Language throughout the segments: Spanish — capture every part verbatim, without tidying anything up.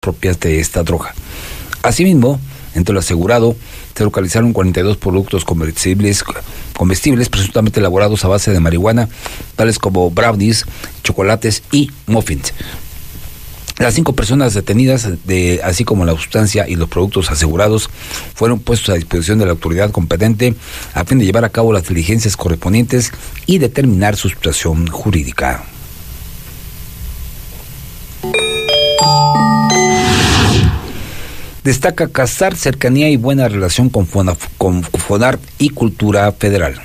propias de esta droga. Asimismo, entre lo asegurado, se localizaron cuarenta y dos productos comestibles, comestibles presuntamente elaborados a base de marihuana, tales como brownies, chocolates y muffins. Las cinco personas detenidas, de, así como la sustancia y los productos asegurados, fueron puestos a disposición de la autoridad competente a fin de llevar a cabo las diligencias correspondientes y determinar su situación jurídica. Destaca CASART, cercanía y buena relación con, Fona, con FONART y Cultura Federal.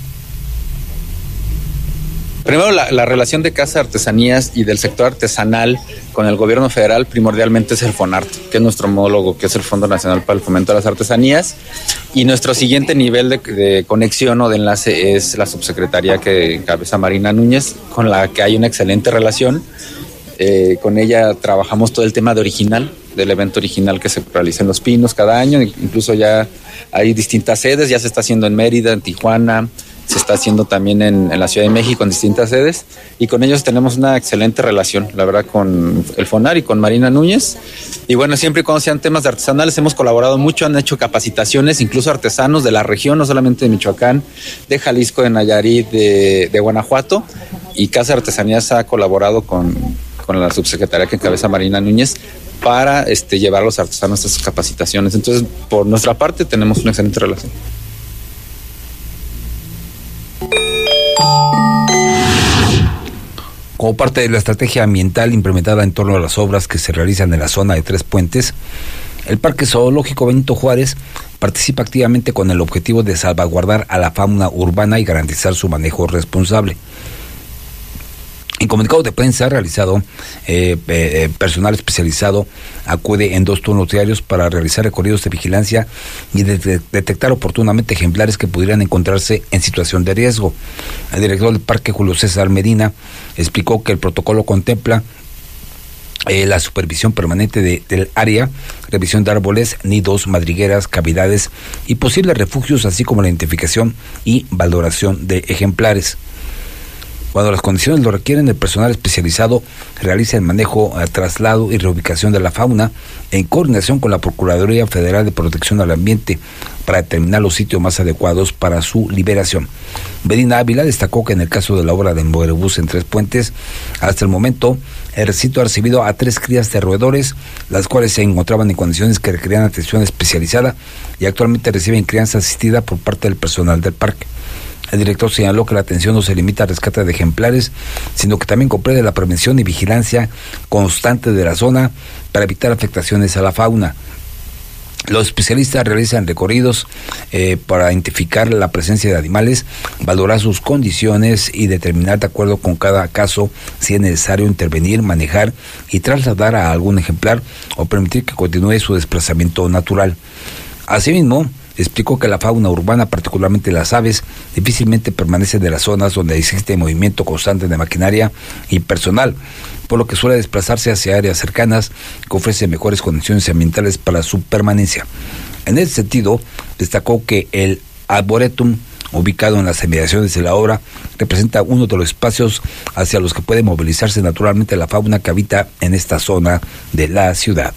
Primero, la, la relación de Casa de Artesanías y del sector artesanal con el gobierno federal primordialmente es el FONART, que es nuestro homólogo, que es el Fondo Nacional para el Fomento de las Artesanías. Y nuestro siguiente nivel de, de conexión o de enlace es la subsecretaría que encabeza Marina Núñez, con la que hay una excelente relación. Eh, con ella trabajamos todo el tema de original, del evento original que se realiza en Los Pinos cada año. Incluso ya hay distintas sedes, ya se está haciendo en Mérida, en Tijuana, se está haciendo también en, en la Ciudad de México en distintas sedes, y con ellos tenemos una excelente relación, la verdad, con el FONAR y con Marina Núñez. Y bueno, siempre y cuando sean temas de artesanales hemos colaborado mucho, han hecho capacitaciones, incluso artesanos de la región, no solamente de Michoacán, de Jalisco, de Nayarit, de, de Guanajuato, y Casa de Artesanías ha colaborado con, con la subsecretaría que encabeza Marina Núñez para este, llevar a los artesanos a sus capacitaciones. Entonces, por nuestra parte, tenemos una excelente relación. Como parte de la estrategia ambiental implementada en torno a las obras que se realizan en la zona de Tres Puentes, el Parque Zoológico Benito Juárez participa activamente con el objetivo de salvaguardar a la fauna urbana y garantizar su manejo responsable. En comunicado de prensa realizado, eh, eh, personal especializado acude en dos turnos diarios para realizar recorridos de vigilancia y de, de, detectar oportunamente ejemplares que pudieran encontrarse en situación de riesgo. El director del parque, Julio César Medina, explicó que el protocolo contempla eh, la supervisión permanente de, del área, revisión de árboles, nidos, madrigueras, cavidades y posibles refugios, así como la identificación y valoración de ejemplares. Cuando las condiciones lo requieren, el personal especializado realiza el manejo, traslado y reubicación de la fauna en coordinación con la Procuraduría Federal de Protección al Ambiente para determinar los sitios más adecuados para su liberación. Medina Ávila destacó que en el caso de la obra de Moerebús en Tres Puentes, hasta el momento el recinto ha recibido a tres crías de roedores, las cuales se encontraban en condiciones que requerían atención especializada y actualmente reciben crianza asistida por parte del personal del parque. El director señaló que la atención no se limita al rescate de ejemplares, sino que también comprende la prevención y vigilancia constante de la zona para evitar afectaciones a la fauna. Los especialistas realizan recorridos eh, para identificar la presencia de animales, valorar sus condiciones y determinar de acuerdo con cada caso si es necesario intervenir, manejar y trasladar a algún ejemplar o permitir que continúe su desplazamiento natural. Asimismo, explicó que la fauna urbana, particularmente las aves, difícilmente permanece de las zonas donde existe movimiento constante de maquinaria y personal, por lo que suele desplazarse hacia áreas cercanas que ofrecen mejores condiciones ambientales para su permanencia. En ese sentido, destacó que el Arboretum, ubicado en las inmediaciones de la obra, representa uno de los espacios hacia los que puede movilizarse naturalmente la fauna que habita en esta zona de la ciudad.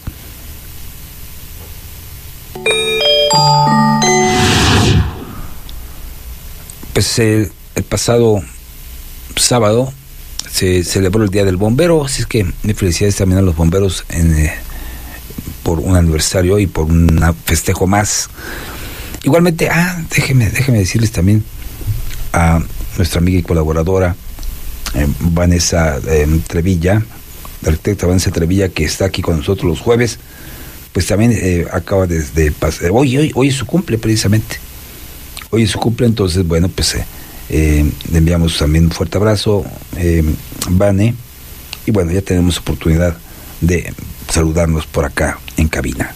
Pues eh, el pasado sábado se celebró el Día del Bombero, así es que mi felicidades también a los bomberos en, eh, por un aniversario y por un festejo más. Igualmente, ah, déjeme, déjeme decirles también a nuestra amiga y colaboradora eh, Vanessa eh, Trevilla, la arquitecta Vanessa Trevilla, que está aquí con nosotros los jueves, pues también eh, acaba de, de pasar, hoy, hoy, hoy es su cumple precisamente. Hoy es su cumple, entonces, bueno, pues eh, eh, le enviamos también un fuerte abrazo, eh, Vane, y bueno, ya tenemos oportunidad de saludarnos por acá en cabina.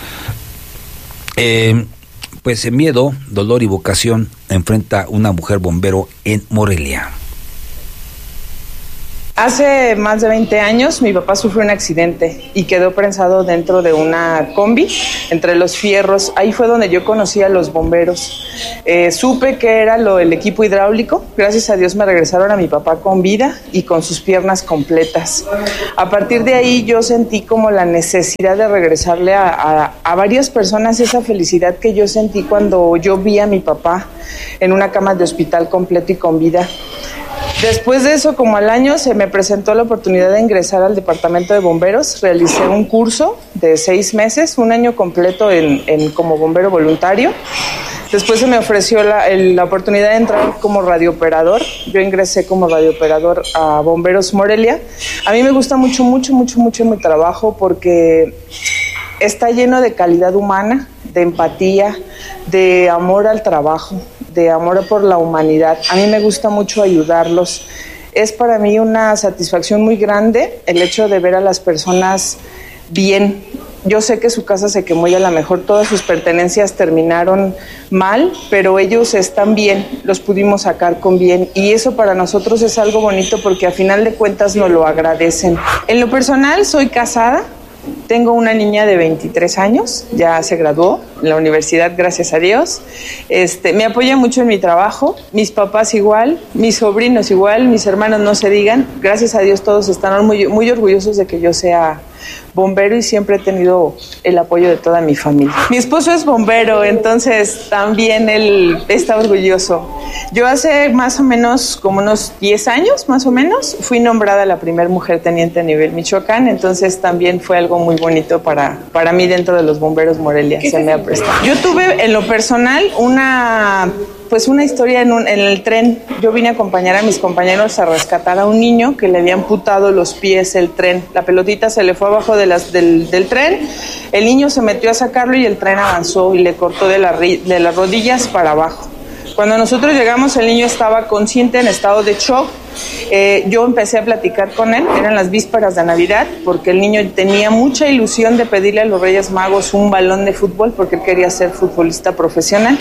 Eh, pues en miedo, dolor y vocación enfrenta una mujer bombero en Morelia. Hace más de veinte años mi papá sufrió un accidente y quedó prensado dentro de una combi, entre los fierros. Ahí fue donde yo conocí a los bomberos. Eh, supe que era lo, el equipo hidráulico. Gracias a Dios me regresaron a mi papá con vida y con sus piernas completas. A partir de ahí yo sentí como la necesidad de regresarle a, a, a varias personas esa felicidad que yo sentí cuando yo vi a mi papá en una cama de hospital completo y con vida. Después de eso, como al año, se me presentó la oportunidad de ingresar al departamento de bomberos. Realicé un curso de seis meses, un año completo en, en, como bombero voluntario. Después se me ofreció la, el, la oportunidad de entrar como radiooperador. Yo ingresé como radiooperador a Bomberos Morelia. A mí me gusta mucho, mucho, mucho, mucho mi trabajo porque está lleno de calidad humana, de empatía, de amor al trabajo, de amor por la humanidad. A mí me gusta mucho ayudarlos. Es para mí una satisfacción muy grande el hecho de ver a las personas bien. Yo sé que su casa se quemó y a lo mejor todas sus pertenencias terminaron mal, pero ellos están bien, los pudimos sacar con bien y eso para nosotros es algo bonito porque a final de cuentas nos lo agradecen. En lo personal soy casada. Tengo una niña de veintitrés años, ya se graduó en la universidad, gracias a Dios. Este, me apoya mucho en mi trabajo, mis papás igual, mis sobrinos igual, mis hermanos no se digan. Gracias a Dios todos están muy, muy orgullosos de que yo sea bombero y siempre he tenido el apoyo de toda mi familia. Mi esposo es bombero, entonces también él está orgulloso. Yo hace más o menos como unos diez años, más o menos, fui nombrada la primer mujer teniente a nivel Michoacán, entonces también fue algo muy bonito para, para mí dentro de los bomberos Morelia. Se me ha prestado. Yo tuve en lo personal una... Pues una historia en, un, en el tren. Yo vine a acompañar a mis compañeros a rescatar a un niño que le había amputado los pies el tren. La pelotita se le fue abajo de las, del, del tren, el niño se metió a sacarlo y el tren avanzó y le cortó de, la, de las rodillas para abajo. Cuando nosotros llegamos el niño estaba consciente, en estado de shock. Eh, yo empecé a platicar con él, eran las vísperas de Navidad, porque el niño tenía mucha ilusión de pedirle a los Reyes Magos un balón de fútbol porque él quería ser futbolista profesional.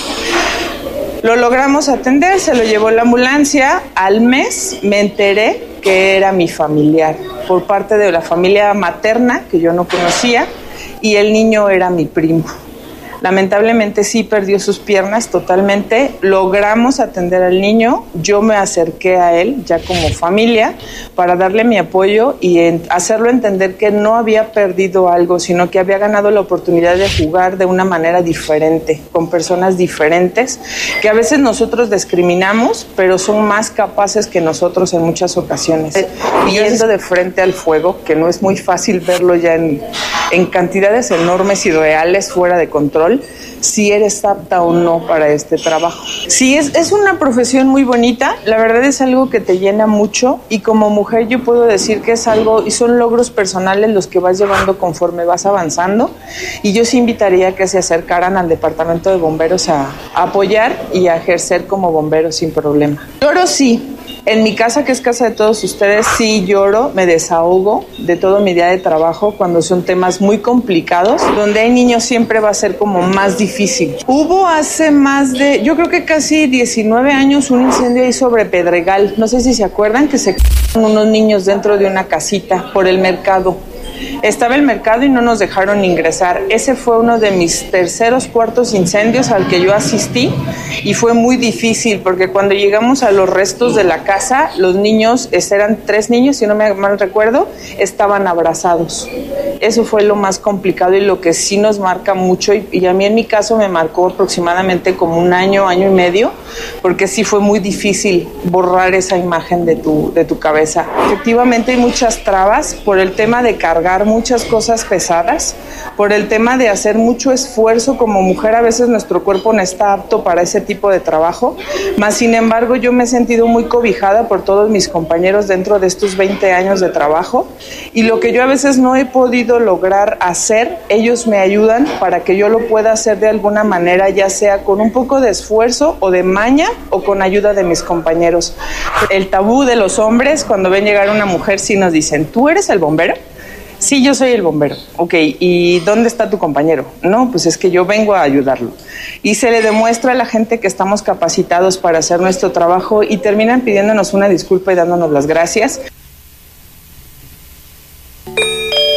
Lo logramos atender, se lo llevó la ambulancia. Al mes me enteré que era mi familiar, por parte de la familia materna, que yo no conocía, y el niño era mi primo. Lamentablemente sí perdió sus piernas totalmente. Logramos atender al niño. Yo me acerqué a él ya como familia para darle mi apoyo y en hacerlo entender que no había perdido algo, sino que había ganado la oportunidad de jugar de una manera diferente, con personas diferentes, que a veces nosotros discriminamos, pero son más capaces que nosotros en muchas ocasiones. Yendo de frente al fuego, que no es muy fácil verlo ya en, en cantidades enormes y reales fuera de control, si eres apta o no para este trabajo. Sí, es, es una profesión muy bonita, la verdad es algo que te llena mucho y como mujer yo puedo decir que es algo, y son logros personales los que vas llevando conforme vas avanzando, y yo sí invitaría a que se acercaran al departamento de bomberos a, a apoyar y a ejercer como bomberos sin problema. Lloro sí. En mi casa, que es casa de todos ustedes, sí lloro, me desahogo de todo mi día de trabajo cuando son temas muy complicados. Donde hay niños siempre va a ser como más difícil. Hubo hace más de, yo creo que casi diecinueve años, un incendio ahí sobre Pedregal. No sé si se acuerdan que se quedaron unos niños dentro de una casita por el mercado. Estaba el mercado y no nos dejaron ingresar. Ese fue uno de mis terceros, cuartos incendios al que yo asistí y fue muy difícil porque cuando llegamos a los restos de la casa, los niños, eran tres niños, si no me mal recuerdo, estaban abrazados. Eso fue lo más complicado y lo que sí nos marca mucho y, y a mí en mi caso me marcó aproximadamente como un año, año y medio, porque sí fue muy difícil borrar esa imagen de tu, de tu cabeza. Efectivamente hay muchas trabas por el tema de cargar muchas cosas pesadas, por el tema de hacer mucho esfuerzo como mujer. A veces nuestro cuerpo no está apto para ese tipo de trabajo, mas sin embargo yo me he sentido muy cobijada por todos mis compañeros dentro de estos veinte años de trabajo y lo que yo a veces no he podido lograr hacer, ellos me ayudan para que yo lo pueda hacer de alguna manera, ya sea con un poco de esfuerzo o de maña o con ayuda de mis compañeros. El tabú de los hombres, cuando ven llegar una mujer, sí nos dicen, ¿tú eres el bombero? Sí, yo soy el bombero. Ok, ¿y dónde está tu compañero? No, pues es que yo vengo a ayudarlo. Y se le demuestra a la gente que estamos capacitados para hacer nuestro trabajo y terminan pidiéndonos una disculpa y dándonos las gracias.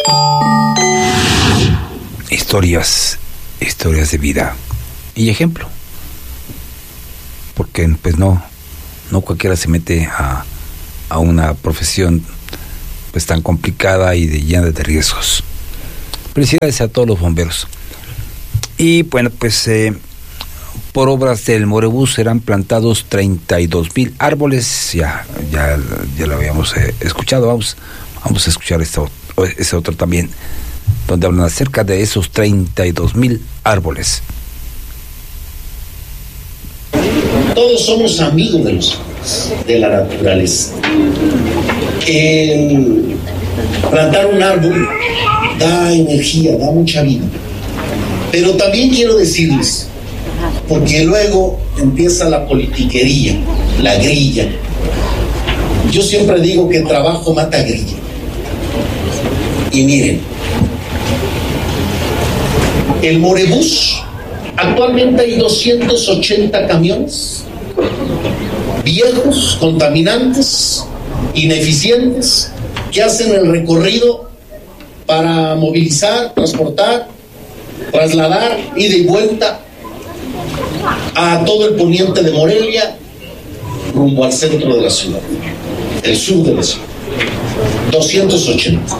Historias, historias de vida y ejemplo, porque pues no, no cualquiera se mete a, a una profesión pues tan complicada y de, llena de riesgos. Felicidades a todos los bomberos. Y bueno, pues eh, por obras del Morebús serán plantados treinta y dos mil árboles. Ya, ya, ya lo habíamos eh, escuchado. Vamos, vamos a escuchar esto, ese otro también, donde hablan acerca de esos treinta y dos mil árboles. Todos somos amigos de los árboles, de la naturaleza. El plantar un árbol da energía, da mucha vida. Pero también quiero decirles, porque luego empieza la politiquería, la grilla. Yo siempre digo que trabajo mata grilla. Y miren, el Morebús, actualmente hay doscientos ochenta camiones viejos, contaminantes, ineficientes, que hacen el recorrido para movilizar, transportar, trasladar, ida y vuelta a todo el poniente de Morelia rumbo al centro de la ciudad, el sur de la ciudad. doscientos ochenta.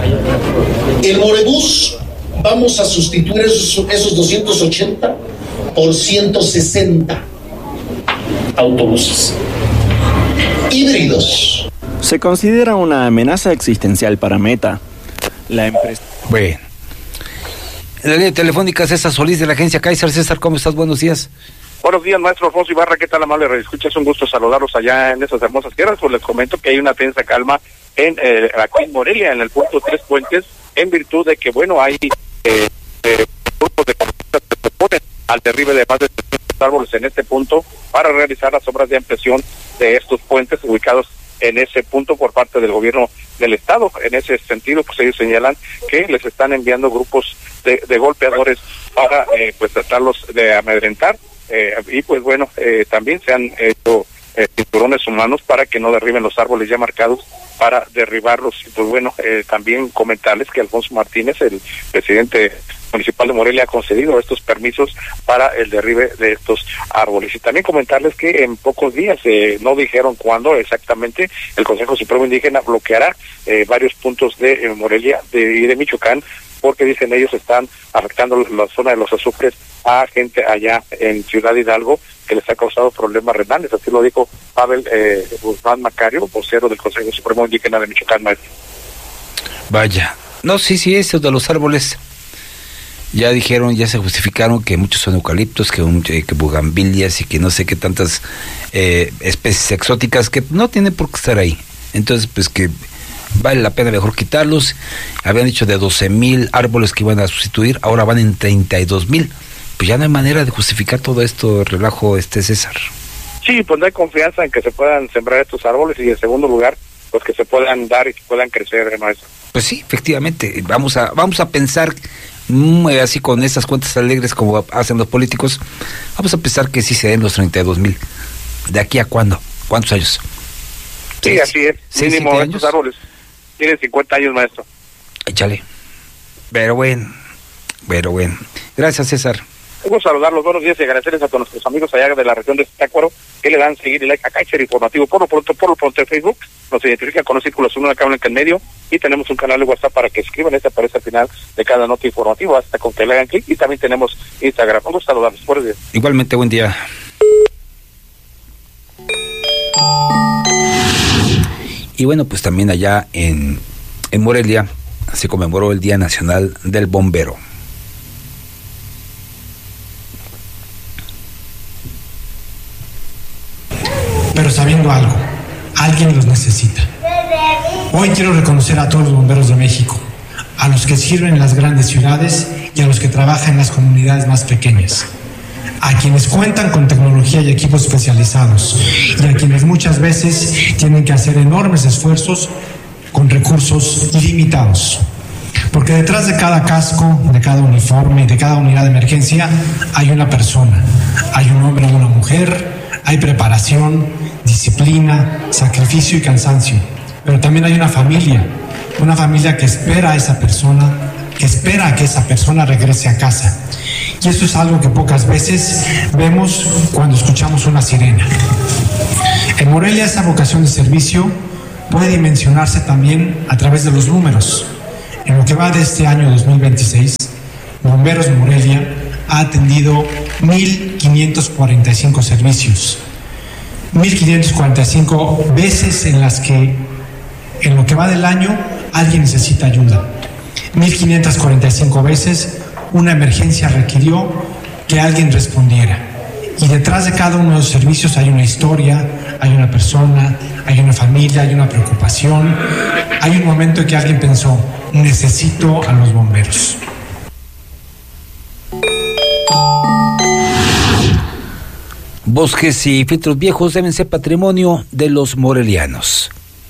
El Morebús vamos a sustituir esos, esos doscientos ochenta por ciento sesenta autobuses híbridos. Se considera una amenaza existencial para Meta. La empresa... Bueno. En la línea telefónica, César Solís de la agencia Kaiser. César, ¿cómo estás? Buenos días. Buenos días, maestro Alfonso Ibarra. ¿Qué tal, amable redescucha? Es un gusto saludarlos allá en esas hermosas tierras. Pues les comento que hay una tensa calma en eh, aquí en Morelia, en el punto Tres Puentes, en virtud de que, bueno, hay eh, eh, grupos de comunistas que se oponen al derribe de más de trescientos árboles en este punto para realizar las obras de ampliación de estos puentes ubicados en ese punto por parte del gobierno del estado. En ese sentido, pues ellos señalan que les están enviando grupos de, de golpeadores para eh, pues tratarlos de amedrentar eh, y pues bueno, eh, también se han hecho eh, cinturones humanos para que no derriben los árboles ya marcados para derribarlos. Y pues bueno, eh, también comentarles que Alfonso Martínez, el presidente municipal de Morelia, ha concedido estos permisos para el derribe de estos árboles. Y también comentarles que en pocos días, eh, no dijeron cuándo exactamente, el Consejo Supremo Indígena bloqueará eh, varios puntos de eh, Morelia de, y de Michoacán, porque dicen ellos están afectando la zona de los azufres a gente allá en Ciudad Hidalgo que les ha causado problemas renales. Así lo dijo Pavel eh, Guzmán Macario, vocero del Consejo Supremo Indígena de Michoacán, maestro. Vaya. No, sí, sí, eso de los árboles. Ya dijeron, ya se justificaron que muchos son eucaliptos, que, un, que bugambilias y que no sé qué tantas eh, especies exóticas que no tienen por qué estar ahí. Entonces, pues que vale la pena mejor quitarlos. Habían dicho de doce mil árboles que iban a sustituir, ahora van en treinta y dos mil. Pues ya no hay manera de justificar todo esto, relajo, este César. Sí, pues no hay confianza en que se puedan sembrar estos árboles y en segundo lugar, pues que se puedan dar y que puedan crecer, maestro. Pues sí, efectivamente, vamos a, vamos a pensar así con esas cuentas alegres como hacen los políticos, vamos a pensar que sí se den los treinta y dos mil. ¿De aquí a cuándo? ¿Cuántos años? Sí, así es. ¿Seis, mínimo estos árboles tienen cincuenta años, maestro. Échale. Pero bueno, pero bueno. Gracias, César. Quiero saludarlos, buenos días y agradecerles a todos nuestros amigos allá de la región de Zitácuaro que le dan seguir y like a Kaiser Informativo. Por lo pronto, por lo pronto en Facebook nos identifican con los círculos uno, una cámara en medio, y tenemos un canal de WhatsApp para que escriban, este aparece al final de cada nota informativa, hasta con que le hagan clic, y también tenemos Instagram. Vamos a saludarlos, buenos días. Igualmente, buen día. Y bueno, pues también allá en, en Morelia se conmemoró el Día Nacional del Bombero. Pero sabiendo algo, alguien los necesita. Hoy quiero reconocer a todos los bomberos de México, a los que sirven en las grandes ciudades y a los que trabajan en las comunidades más pequeñas, a quienes cuentan con tecnología y equipos especializados y a quienes muchas veces tienen que hacer enormes esfuerzos con recursos limitados. Porque detrás de cada casco, de cada uniforme y de cada unidad de emergencia hay una persona, hay un hombre o una mujer, hay preparación, disciplina, sacrificio y cansancio, pero también hay una familia, una familia que espera a esa persona, que espera a que esa persona regrese a casa. Y eso es algo que pocas veces vemos cuando escuchamos una sirena. En Morelia, esa vocación de servicio puede dimensionarse también a través de los números. En lo que va de este año dos mil veintiséis, Bomberos Morelia ha atendido mil quinientos cuarenta y cinco servicios, mil quinientos cuarenta y cinco veces en las que, en lo que va del año, alguien necesita ayuda. mil quinientas cuarenta y cinco veces una emergencia requirió que alguien respondiera. Y detrás de cada uno de los servicios hay una historia, hay una persona, hay una familia, hay una preocupación. Hay un momento en que alguien pensó, necesito a los bomberos. Bosques y filtros viejos deben ser patrimonio de los morelianos.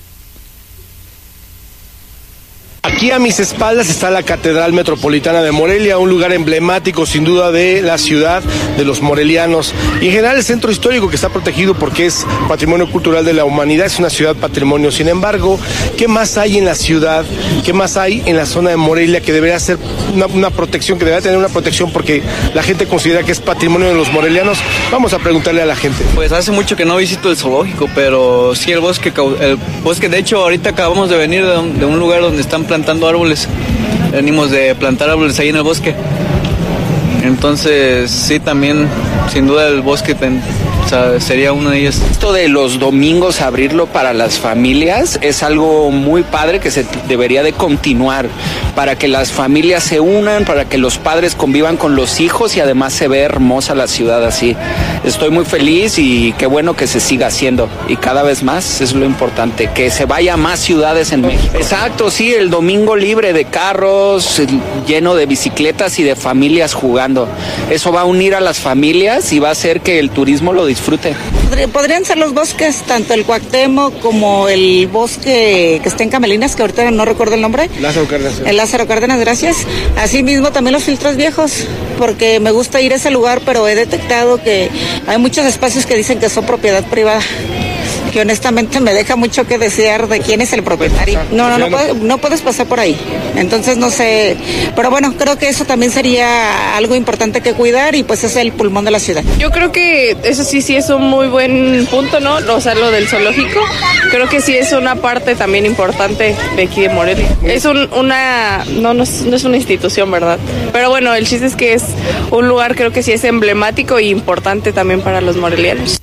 Aquí a mis espaldas está la Catedral Metropolitana de Morelia, un lugar emblemático sin duda de la ciudad, de los morelianos, y en general el centro histórico, que está protegido porque es patrimonio cultural de la humanidad, es una ciudad patrimonio. Sin embargo, ¿qué más hay en la ciudad? ¿Qué más hay en la zona de Morelia que debería ser una, una protección, que debería tener una protección porque la gente considera que es patrimonio de los morelianos? Vamos a preguntarle a la gente. Pues hace mucho que no visito el zoológico, pero sí el bosque, el bosque, de hecho ahorita acabamos de venir de un, de un lugar donde están plantando árboles, venimos de plantar árboles ahí en el bosque, entonces sí, también sin duda el bosque ten, o sea, sería una de ellas. Esto de los domingos abrirlo para las familias es algo muy padre que se debería de continuar, para que las familias se unan, para que los padres convivan con los hijos y además se ve hermosa la ciudad así. Estoy muy feliz y qué bueno que se siga haciendo, y cada vez más es lo importante, que se vaya a más ciudades en México. Exacto, sí, el domingo libre de carros, lleno de bicicletas y de familias jugando. Eso va a unir a las familias y va a hacer que el turismo lo disfrute. Podrían ser los bosques, tanto el Cuauhtémoc como el bosque que está en Camelinas, que ahorita no recuerdo el nombre. Lázaro Cárdenas. El Lázaro Cárdenas, gracias. Asimismo también los filtros viejos, porque me gusta ir a ese lugar, pero he detectado que hay muchos espacios que dicen que son propiedad privada, que honestamente me deja mucho que desear de quién es el propietario. No, no, no, puedes, no puedes pasar por ahí. Entonces no sé, pero bueno, creo que eso también sería algo importante que cuidar, y pues es el pulmón de la ciudad. Yo creo que eso sí, sí es un muy buen punto, ¿no? O sea, lo del zoológico, creo que sí es una parte también importante de aquí de Morelia. Es un, una, no, no es, no es una institución, ¿verdad? Pero bueno, el chiste es que es un lugar, creo que sí es emblemático e importante también para los morelianos.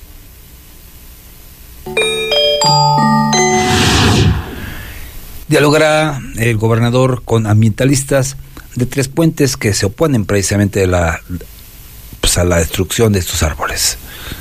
Dialogará el gobernador con ambientalistas de Tres Puentes que se oponen precisamente a la, pues a la destrucción de estos árboles.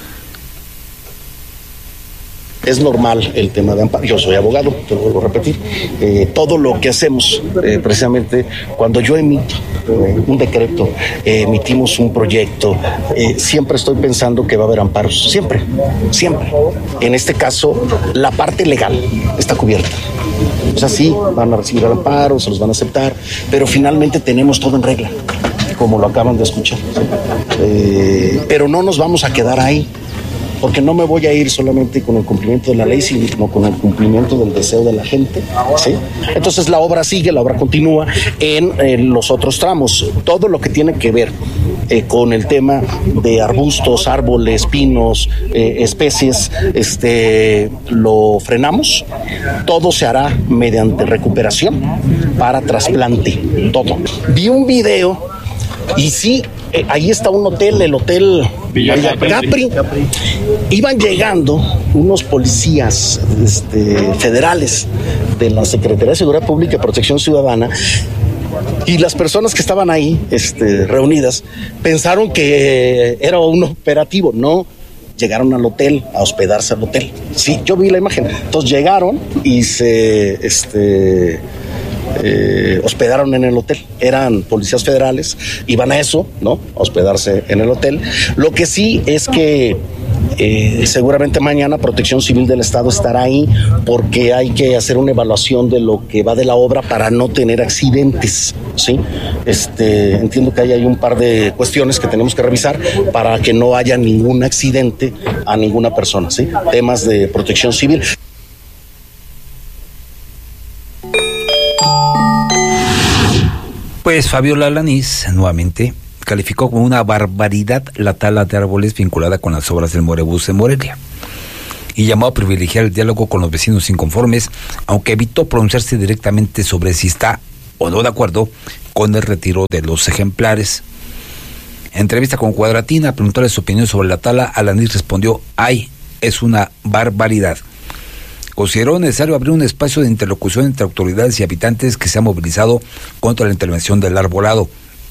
Es normal el tema de amparo. Yo soy abogado, te lo vuelvo a repetir. Eh, todo lo que hacemos, eh, precisamente, cuando yo emito eh, un decreto, eh, emitimos un proyecto, eh, siempre estoy pensando que va a haber amparos. Siempre, siempre. En este caso, la parte legal está cubierta. O sea, sí, van a recibir amparos, se los van a aceptar, pero finalmente tenemos todo en regla, como lo acaban de escuchar. Eh, pero no nos vamos a quedar ahí, porque no me voy a ir solamente con el cumplimiento de la ley, sino con el cumplimiento del deseo de la gente, ¿sí? Entonces la obra sigue, la obra continúa en, en los otros tramos. Todo lo que tiene que ver eh, con el tema de arbustos, árboles, pinos, eh, especies, este, lo frenamos. Todo se hará mediante recuperación para trasplante, todo. Vi un video y sí, eh, ahí está un hotel, el hotel Villa Capri. Iban llegando unos policías este, federales de la Secretaría de Seguridad Pública y Protección Ciudadana, y las personas que estaban ahí este, reunidas pensaron que era un operativo. No, llegaron al hotel, a hospedarse al hotel. Sí, yo vi la imagen. Entonces llegaron y se este, eh, hospedaron en el hotel. Eran policías federales, iban a eso, ¿no? A hospedarse en el hotel. Lo que sí es que Eh, seguramente mañana Protección Civil del Estado estará ahí, porque hay que hacer una evaluación de lo que va de la obra para no tener accidentes, ¿sí? Este, entiendo que hay, hay un par de cuestiones que tenemos que revisar para que no haya ningún accidente a ninguna persona, ¿sí? Temas de Protección Civil. Pues Fabiola Alanís, nuevamente, calificó como una barbaridad la tala de árboles vinculada con las obras del Morebús en Morelia y llamó a privilegiar el diálogo con los vecinos inconformes, aunque evitó pronunciarse directamente sobre si está o no de acuerdo con el retiro de los ejemplares. En entrevista con Cuadratina, preguntóle su opinión sobre la tala, Alanís respondió: ay, es una barbaridad. Consideró necesario abrir un espacio de interlocución entre autoridades y habitantes que se han movilizado contra la intervención del arbolado.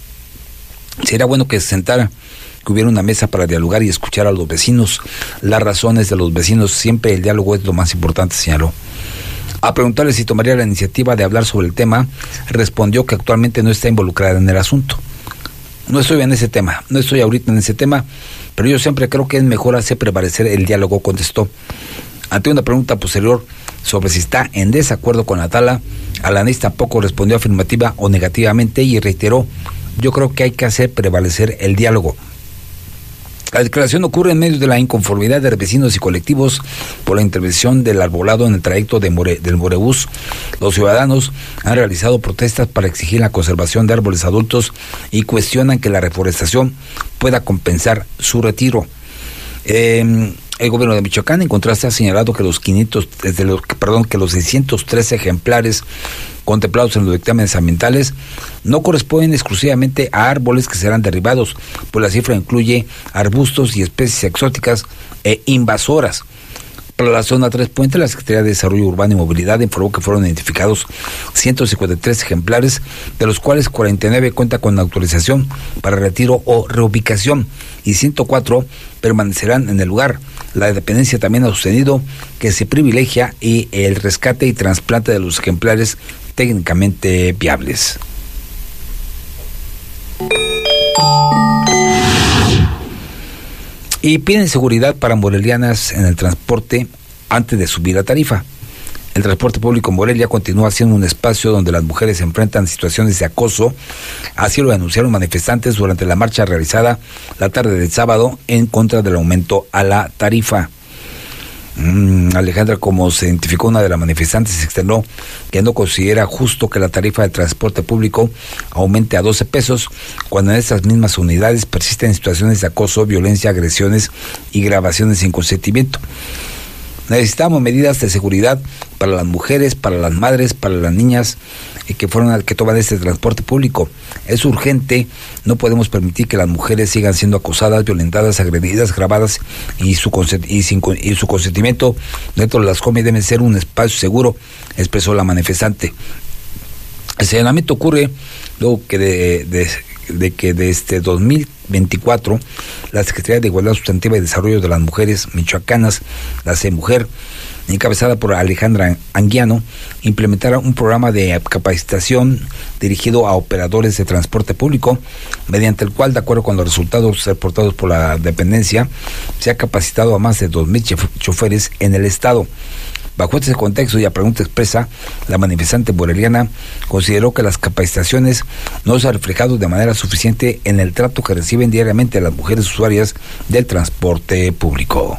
Sería bueno que se sentara, que hubiera una mesa para dialogar y escuchar a los vecinos. Las razones de los vecinos, siempre el diálogo es lo más importante, señaló. A preguntarle si tomaría la iniciativa de hablar sobre el tema, respondió que actualmente no está involucrada en el asunto. No estoy en ese tema, no estoy ahorita en ese tema, pero yo siempre creo que es mejor hacer prevalecer el diálogo, contestó. Ante una pregunta posterior sobre si está en desacuerdo con la tala, Alanís tampoco respondió afirmativa o negativamente y reiteró: yo creo que hay que hacer prevalecer el diálogo. La declaración ocurre en medio de la inconformidad de vecinos y colectivos por la intervención del arbolado en el trayecto de More, del Morebús. Los ciudadanos han realizado protestas para exigir la conservación de árboles adultos y cuestionan que la reforestación pueda compensar su retiro. Eh, el gobierno de Michoacán, en contraste, ha señalado que los quinientos, desde los, perdón, que los seiscientos trece ejemplares contemplados en los dictámenes ambientales no corresponden exclusivamente a árboles que serán derribados, pues la cifra incluye arbustos y especies exóticas e invasoras. Para la zona Tres Puentes, la Secretaría de Desarrollo Urbano y Movilidad informó que fueron identificados ciento cincuenta y tres ejemplares, de los cuales cuarenta y nueve cuentan con autorización para retiro o reubicación y ciento cuatro permanecerán en el lugar. La dependencia también ha sostenido que se privilegia y el rescate y trasplante de los ejemplares técnicamente viables. Y piden seguridad para morelianas en el transporte antes de subir la tarifa. El transporte público en Morelia continúa siendo un espacio donde las mujeres se enfrentan situaciones de acoso. Así lo denunciaron manifestantes durante la marcha realizada la tarde del sábado en contra del aumento a la tarifa. Mm, Alejandra, como se identificó una de las manifestantes, externó que no considera justo que la tarifa de transporte público aumente a doce pesos cuando en estas mismas unidades persisten situaciones de acoso, violencia, agresiones y grabaciones sin consentimiento. Necesitamos medidas de seguridad para las mujeres, para las madres, para las niñas eh, que fueron que toman este transporte público. Es urgente, no podemos permitir que las mujeres sigan siendo acosadas, violentadas, agredidas, grabadas y su, consent- y, sin, y su consentimiento dentro de las comis debe ser un espacio seguro, expresó la manifestante. El señalamiento ocurre luego que de, de, de que desde dos mil veinticuatro la Secretaría de Igualdad Sustantiva y Desarrollo de las Mujeres Michoacanas, la CEMujer, encabezada por Alejandra Anguiano, implementará un programa de capacitación dirigido a operadores de transporte público, mediante el cual, de acuerdo con los resultados reportados por la dependencia, se ha capacitado a más de dos mil choferes en el estado. Bajo este contexto y a pregunta expresa, la manifestante moreliana consideró que las capacitaciones no se han reflejado de manera suficiente en el trato que reciben diariamente las mujeres usuarias del transporte público.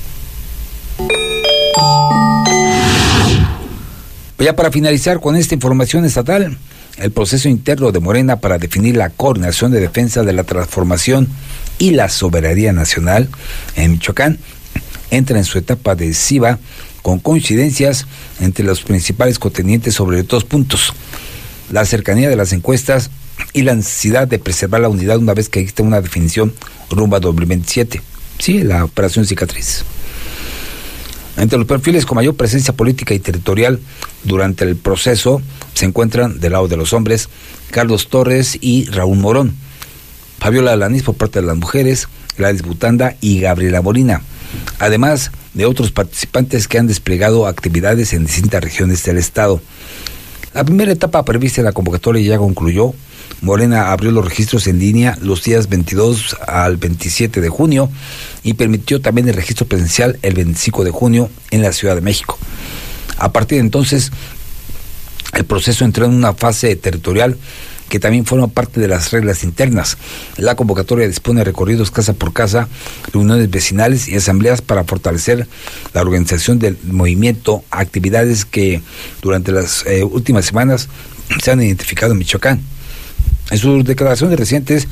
Ya para finalizar con esta información estatal, el proceso interno de Morena para definir la coordinación de defensa de la transformación y la soberanía nacional en Michoacán entra en su etapa decisiva, con coincidencias entre los principales contendientes sobre dos puntos: la cercanía de las encuestas y la necesidad de preservar la unidad una vez que existe una definición rumbo a dos mil veintisiete. Sí, la operación cicatriz. Entre los perfiles con mayor presencia política y territorial durante el proceso se encuentran, del lado de los hombres, Carlos Torres y Raúl Morón, Fabiola Alanís por parte de las mujeres, Gladys Butanda y Gabriela Molina, además de otros participantes que han desplegado actividades en distintas regiones del estado. La primera etapa prevista en la convocatoria ya concluyó. Morena abrió los registros en línea los días veintidós al veintisiete de junio y permitió también el registro presencial el veinticinco de junio en la Ciudad de México. A partir de entonces, el proceso entró en una fase territorial que también forma parte de las reglas internas. La convocatoria dispone de recorridos casa por casa, reuniones vecinales y asambleas para fortalecer la organización del movimiento, actividades que durante las eh, últimas semanas se han identificado en Michoacán. En sus declaraciones recientes,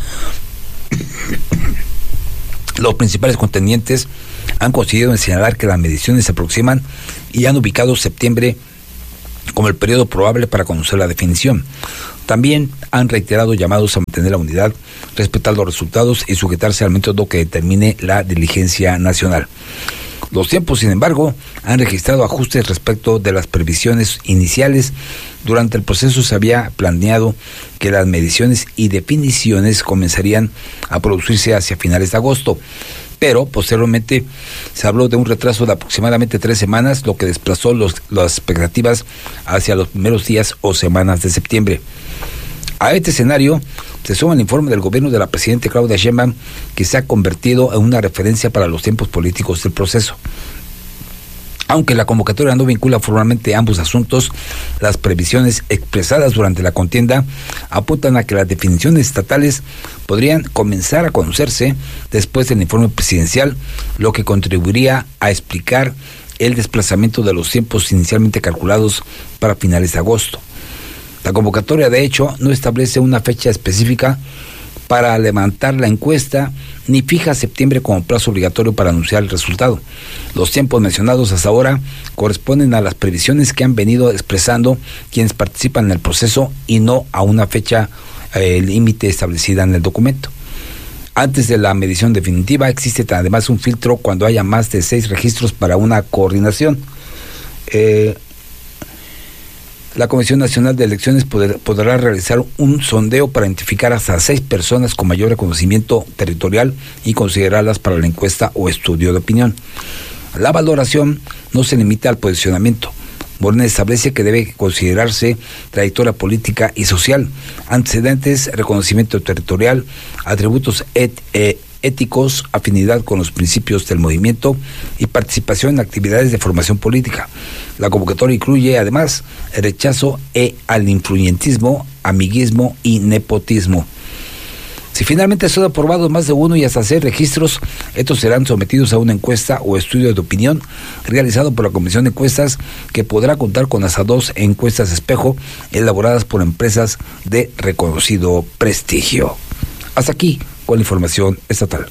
los principales contendientes han coincidido en señalar que las mediciones se aproximan y han ubicado septiembre como el periodo probable para conocer la definición. También han reiterado llamados a mantener la unidad, respetar los resultados y sujetarse al método que determine la diligencia nacional. Los tiempos, sin embargo, han registrado ajustes respecto de las previsiones iniciales. Durante el proceso se había planeado que las mediciones y definiciones comenzarían a producirse hacia finales de agosto, pero posteriormente se habló de un retraso de aproximadamente tres semanas, lo que desplazó los, las expectativas hacia los primeros días o semanas de septiembre. A este escenario se suma el informe del gobierno de la presidenta Claudia Sheinbaum, que se ha convertido en una referencia para los tiempos políticos del proceso. Aunque la convocatoria no vincula formalmente ambos asuntos, las previsiones expresadas durante la contienda apuntan a que las definiciones estatales podrían comenzar a conocerse después del informe presidencial, lo que contribuiría a explicar el desplazamiento de los tiempos inicialmente calculados para finales de agosto. La convocatoria, de hecho, no establece una fecha específica para levantar la encuesta, ni fija septiembre como plazo obligatorio para anunciar el resultado. Los tiempos mencionados hasta ahora corresponden a las previsiones que han venido expresando quienes participan en el proceso y no a una fecha eh, límite establecida en el documento. Antes de la medición definitiva existe además un filtro cuando haya más de seis registros para una coordinación. Eh, La Comisión Nacional de Elecciones poder, podrá realizar un sondeo para identificar hasta seis personas con mayor reconocimiento territorial y considerarlas para la encuesta o estudio de opinión. La valoración no se limita al posicionamiento. Morena establece que debe considerarse trayectoria política y social, antecedentes, reconocimiento territorial, atributos et, eh, éticos, afinidad con los principios del movimiento y participación en actividades de formación política. La convocatoria incluye además el rechazo e al influyentismo, amiguismo y nepotismo. Si finalmente son aprobados más de uno y hasta seis registros, estos serán sometidos a una encuesta o estudio de opinión realizado por la Comisión de Encuestas, que podrá contar con hasta dos encuestas espejo elaboradas por empresas de reconocido prestigio. Hasta aquí con la información estatal.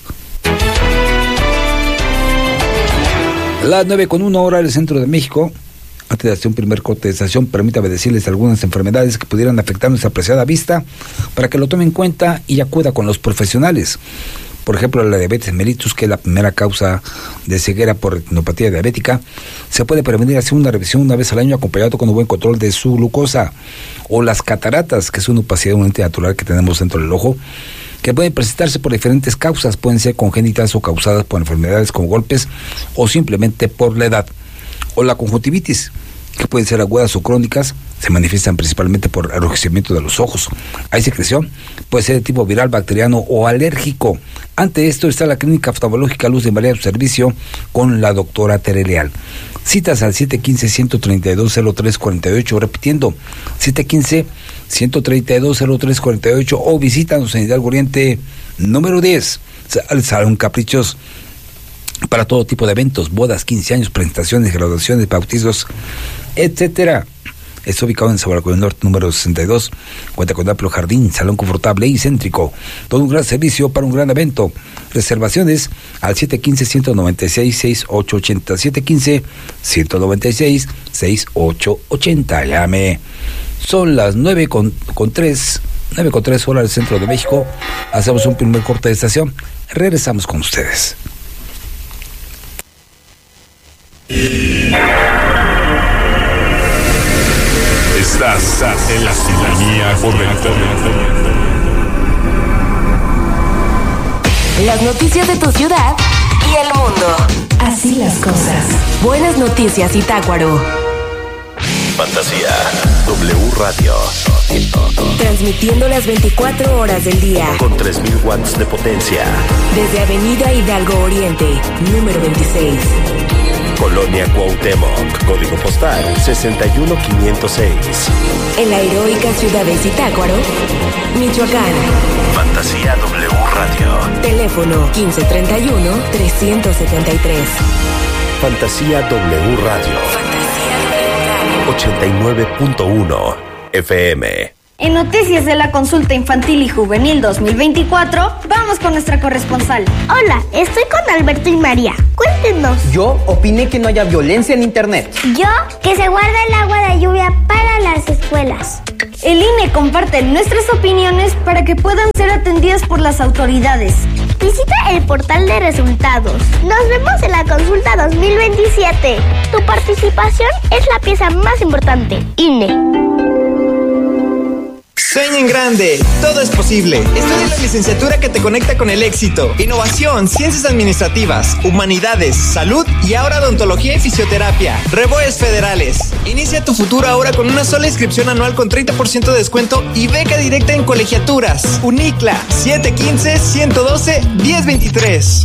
Las nueve con una hora del centro de México. Antes de hacer un primer corte de estación, permítame decirles algunas enfermedades que pudieran afectar nuestra apreciada vista para que lo tome en cuenta y acuda con los profesionales. Por ejemplo, la diabetes mellitus, que es la primera causa de ceguera por retinopatía diabética, se puede prevenir haciendo una revisión una vez al año acompañado con un buen control de su glucosa. O las cataratas, que es una opacidad, un ente natural que tenemos dentro del ojo, que pueden presentarse por diferentes causas, pueden ser congénitas o causadas por enfermedades como golpes o simplemente por la edad. O la conjuntivitis, que pueden ser agudas o crónicas, se manifiestan principalmente por enrojecimiento de los ojos. Hay secreción, puede ser de tipo viral, bacteriano o alérgico. Ante esto está la Clínica Oftalmológica Luz de María a su servicio con la doctora Tere Leal. Citas al siete uno cinco, uno tres dos, cero tres cuatro ocho, repitiendo, siete uno cinco, uno tres dos, cero tres cuatro ocho, o visítanos en Hidalgo Oriente número diez, al Salón Caprichos, para todo tipo de eventos, bodas, quince años, presentaciones, graduaciones, bautizos, etcétera. Está ubicado en Zabalcón Norte número sesenta y dos, cuenta con amplio jardín, salón confortable y céntrico. Todo un gran servicio para un gran evento. Reservaciones al siete uno cinco, uno nueve seis, seis ocho ocho cero, siete uno cinco, uno nueve seis, seis ocho ocho cero. Llame. Son las nueve con tres, nueve con tres horas del centro de México. Hacemos un primer corte de estación. Regresamos con ustedes. Estás en la sintonía correcta. Las noticias de tu ciudad y el mundo. Así las cosas. Buenas noticias, Zitácuaro. Fantasía. W Radio. Transmitiendo las veinticuatro horas del día. Con tres mil watts de potencia. Desde Avenida Hidalgo Oriente, número veintiséis. Colonia Cuauhtémoc, código postal sesenta y uno quinientos seis. En la heroica ciudad de Zitácuaro, Michoacán. Fantasía W Radio. Teléfono quince treinta y uno, trescientos setenta y tres. Fantasía W Radio. ochenta y nueve punto uno F M. En Noticias de la Consulta Infantil y Juvenil dos mil veinticuatro, vamos con nuestra corresponsal. Hola, estoy con Alberto y María. Cuéntenos. Yo opiné que no haya violencia en internet. Yo, que se guarde el agua de lluvia para las escuelas. El I N E comparte nuestras opiniones para que puedan ser atendidas por las autoridades. Visita el portal de resultados. Nos vemos en la consulta dos mil veintisiete. Tu participación es la pieza más importante. I N E. Sueña en grande, todo es posible. Estudia la licenciatura que te conecta con el éxito. Innovación, ciencias administrativas, humanidades, salud y ahora odontología y fisioterapia. Reboes federales. Inicia tu futuro ahora con una sola inscripción anual con treinta por ciento de descuento y beca directa en colegiaturas. Unicla, siete uno cinco, uno uno dos, uno cero dos tres.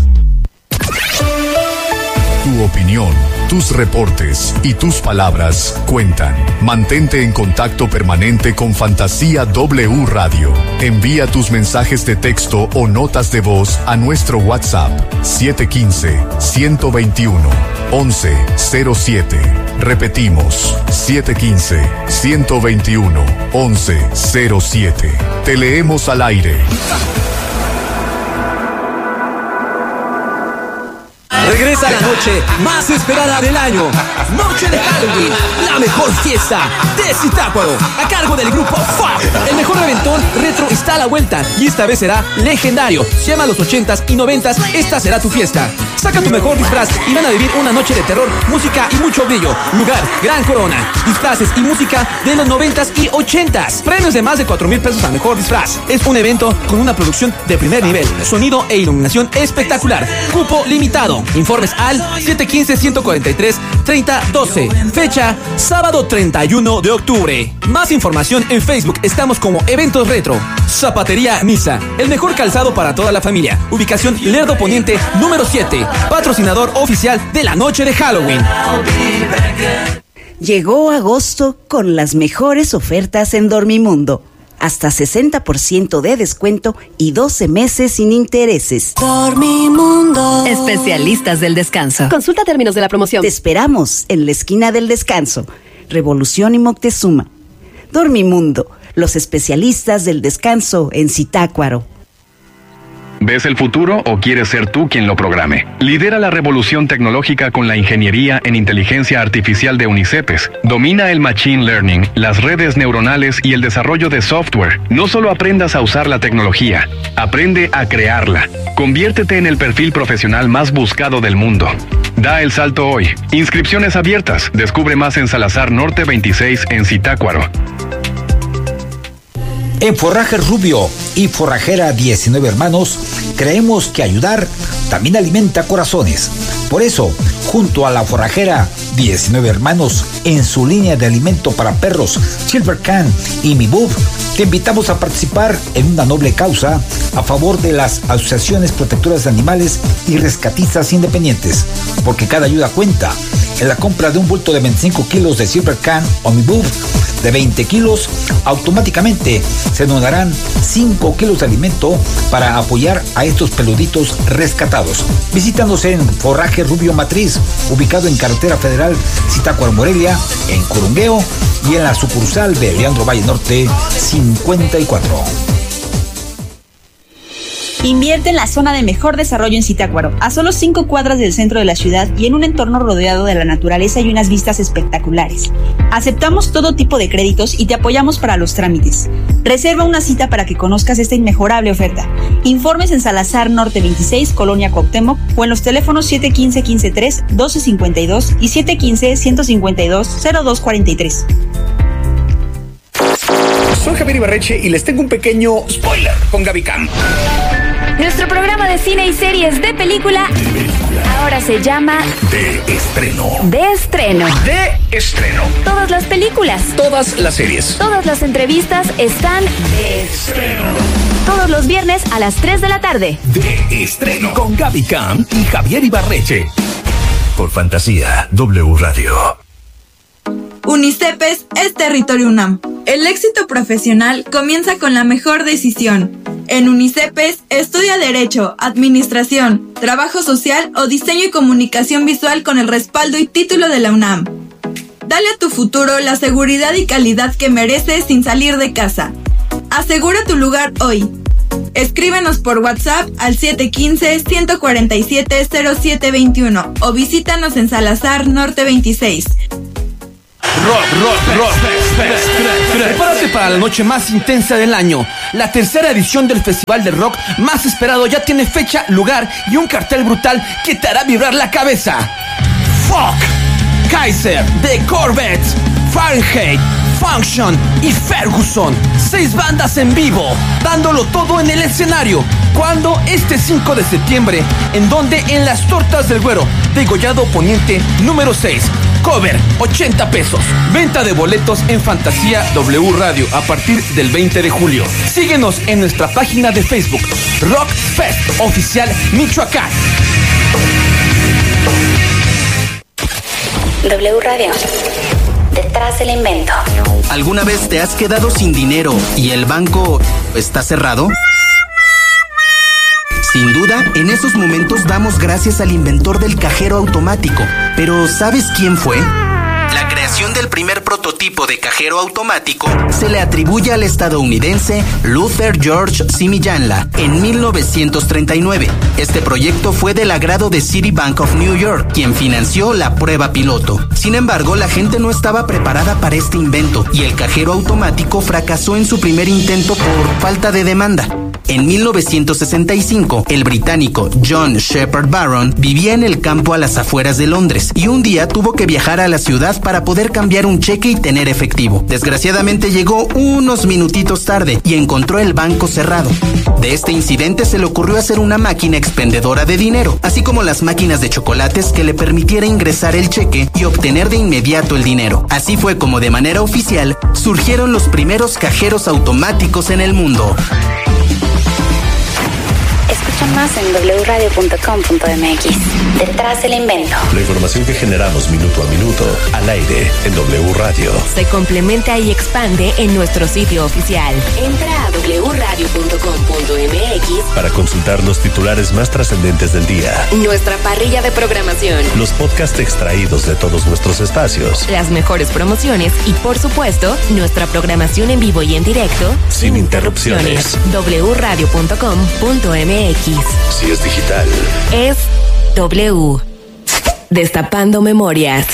Tu opinión, tus reportes y tus palabras cuentan. Mantente en contacto permanente con Fantasía W Radio. Envía tus mensajes de texto o notas de voz a nuestro WhatsApp siete uno cinco, uno dos uno, once cero siete. Repetimos, siete uno cinco, uno dos uno, once cero siete. Te leemos al aire. Regresa la noche más esperada del año. Noche de Halloween, la mejor fiesta de Zitácuaro, a cargo del grupo F A B. El mejor reventón retro está a la vuelta y esta vez será legendario. Si amas los ochentas y noventas, esta será tu fiesta. Saca tu mejor disfraz y van a vivir una noche de terror, música y mucho brillo. Lugar, Gran Corona. Disfraces y música de los noventas y ochentas. Premios de más de cuatro mil pesos al mejor disfraz. Es un evento con una producción de primer nivel, sonido e iluminación espectacular. Cupo limitado. Informes al siete uno cinco, uno cuatro tres, tres cero uno dos. Fecha, sábado treinta y uno de octubre. Más información en Facebook. Estamos como Eventos Retro. Zapatería Misa. El mejor calzado para toda la familia. Ubicación Lerdo Poniente, número siete. Patrocinador oficial de la noche de Halloween. Llegó agosto con las mejores ofertas en Dormimundo. Hasta sesenta por ciento de descuento y doce meses sin intereses. Dormimundo. Especialistas del descanso. Consulta términos de la promoción. Te esperamos en la esquina del Descanso, Revolución y Moctezuma. Dormimundo, los especialistas del descanso en Zitácuaro. ¿Ves el futuro o quieres ser tú quien lo programe? Lidera la revolución tecnológica con la ingeniería en inteligencia artificial de UNICEPES. Domina el machine learning, las redes neuronales y el desarrollo de software. No solo aprendas a usar la tecnología, aprende a crearla. Conviértete en el perfil profesional más buscado del mundo. Da el salto hoy. Inscripciones abiertas. Descubre más en Salazar Norte veintiséis en Zitácuaro. En Forraje Rubio y Forrajera diecinueve Hermanos, creemos que ayudar también alimenta corazones. Por eso, junto a la Forrajera diecinueve Hermanos, en su línea de alimento para perros, Silver Can y Mi Bub, te invitamos a participar en una noble causa a favor de las asociaciones protectoras de animales y rescatistas independientes, porque cada ayuda cuenta. En la compra de un bulto de veinticinco kilos de Silver Can o Mi Bub de veinte kilos, automáticamente se donarán cinco kilos de alimento para apoyar a estos peluditos rescatados. Visítanos en Forraje Rubio Matriz, ubicado en Carretera Federal Zitácuaro Morelia, en Curungueo, y en la sucursal de Leandro Valle Norte cincuenta y cuatro. Invierte en la zona de mejor desarrollo en Zitácuaro, a solo cinco cuadras del centro de la ciudad y en un entorno rodeado de la naturaleza y unas vistas espectaculares. Aceptamos todo tipo de créditos y te apoyamos para los trámites. Reserva una cita para que conozcas esta inmejorable oferta. Informes en Salazar Norte veintiséis, Colonia Cuauhtémoc, o en los teléfonos siete uno cinco, uno cinco tres, uno dos cinco dos y siete uno cinco, uno cinco dos, cero dos cuatro tres. Soy Javier Ibarreche y les tengo un pequeño spoiler con Gaby Cam. Nuestro programa de cine y series de película, de película. Ahora se llama De Estreno. De Estreno. De Estreno. Todas las películas. Todas las series. Todas las entrevistas están De Estreno. Todos los viernes a las tres de la tarde. De Estreno. Con Gaby Cam y Javier Ibarreche. por Fantasía W Radio. UNICEPES es Territorio UNAM. El éxito profesional comienza con la mejor decisión. En UNICEPES estudia Derecho, Administración, Trabajo Social o Diseño y Comunicación Visual con el respaldo y título de la UNAM. Dale a tu futuro la seguridad y calidad que mereces sin salir de casa. Asegura tu lugar hoy. Escríbenos por WhatsApp al siete uno cinco, uno cuatro siete, cero siete dos uno o visítanos en Salazar Norte veintiséis. Rock, rock, rock. Prepárate para la noche más intensa del año. La tercera edición del festival de rock más esperado ya tiene fecha, lugar y un cartel brutal que te hará vibrar la cabeza. Fuck, Kaiser, The Corvettes, Fahrenheit, Function y Ferguson. Seis bandas en vivo, dándolo todo en el escenario. ¿Cuándo? Este cinco de septiembre. ¿En dónde? En Las Tortas del Güero, Degollado Poniente número seis. Cover, ochenta pesos. Venta de boletos en Fantasía W Radio a partir del veinte de julio. Síguenos en nuestra página de Facebook, Rock Fest Oficial Michoacán. W Radio. Detrás del invento. ¿Alguna vez te has quedado sin dinero y el banco está cerrado? Sin duda, en esos momentos damos gracias al inventor del cajero automático. Pero ¿sabes quién fue? La creación del primer prototipo de cajero automático se le atribuye al estadounidense Luther George Simijanla en mil novecientos treinta y nueve. Este proyecto fue del agrado de Citibank of New York, quien financió la prueba piloto. Sin embargo, la gente no estaba preparada para este invento y el cajero automático fracasó en su primer intento por falta de demanda. En mil novecientos sesenta y cinco, el británico John Shepherd Barron vivía en el campo a las afueras de Londres y un día tuvo que viajar a la ciudad para poder cambiar un cheque y tener efectivo. Desgraciadamente llegó unos minutitos tarde y encontró el banco cerrado. De este incidente se le ocurrió hacer una máquina expendedora de dinero, así como las máquinas de chocolates que le permitiera ingresar el cheque y obtener de inmediato el dinero. Así fue como de manera oficial surgieron los primeros cajeros automáticos en el mundo. Escucha más en doble u radio punto com punto m x. Detrás del invento. La información que generamos minuto a minuto al aire en W Radio. Se complementa y expande en nuestro sitio oficial. Entra a doble u radio punto com punto m x para consultar los titulares más trascendentes del día. Nuestra parrilla de programación. Los podcasts extraídos de todos nuestros espacios. Las mejores promociones y, por supuesto, nuestra programación en vivo y en directo. Sin, sin interrupciones. interrupciones. doble u radio punto com punto m x. Si es digital, es W. Destapando memorias.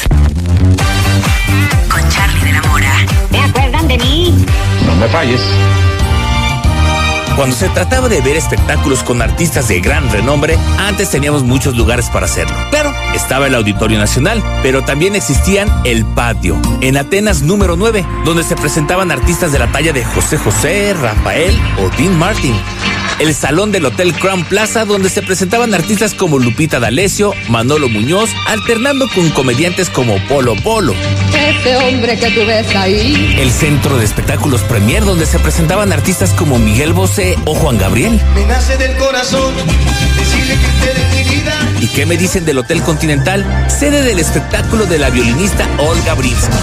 Con Charlie de la Mora. ¿Te acuerdan de mí? No me falles. Cuando se trataba de ver espectáculos con artistas de gran renombre, antes teníamos muchos lugares para hacerlo. Claro, estaba el Auditorio Nacional, pero también existían el Patio, en Atenas número nueve, donde se presentaban artistas de la talla de José José, Rafael o Dean Martin. El Salón del Hotel Crown Plaza, donde se presentaban artistas como Lupita D'Alessio, Manolo Muñoz, alternando con comediantes como Polo Polo. Ese hombre que tú ves ahí. El Centro de Espectáculos Premier, donde se presentaban artistas como Miguel Bosé o Juan Gabriel. Me nace del corazón decirle que usted es mi vida. ¿Y qué me dicen del Hotel Continental, sede del espectáculo de la violinista Olga Brinsky?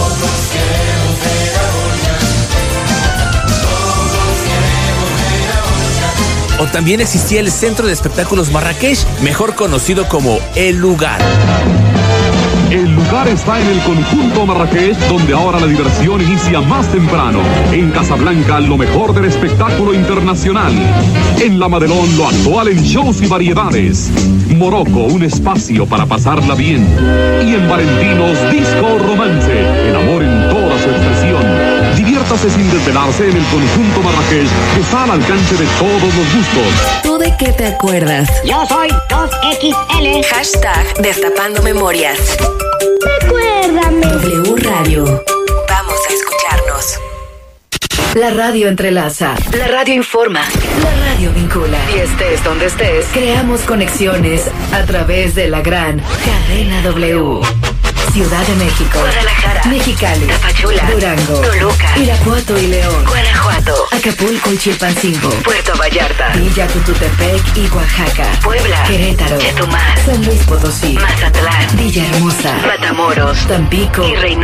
O también existía el Centro de Espectáculos Marrakech, mejor conocido como El Lugar. El lugar está en el conjunto Marrakech, donde ahora la diversión inicia más temprano. En Casablanca, lo mejor del espectáculo internacional. En La Madelón, lo actual en shows y variedades. Morocco, un espacio para pasarla bien. Y en Valentinos, disco romance. El amor en toda su expresión. Diviértase sin desvelarse en el conjunto Marrakech, que está al alcance de todos los gustos. ¿Tú de qué te acuerdas? Yo soy dos equis ele. Hashtag Destapando Memorias. Recuérdame. W Radio. Vamos a escucharnos. La radio entrelaza. La radio informa. La radio vincula. Y estés donde estés, creamos conexiones a través de la gran cadena W. Ciudad de México, Guadalajara, Mexicali, Tapachula, Durango, Toluca, Irapuato y León, Guanajuato, Guanajuato, Acapulco y Chilpancingo, Puerto Vallarta, Villa Tututepec y Oaxaca, Puebla, Querétaro, Chetumal, San Luis Potosí, Mazatlán, Villahermosa, Matamoros, Tampico y Reynosa.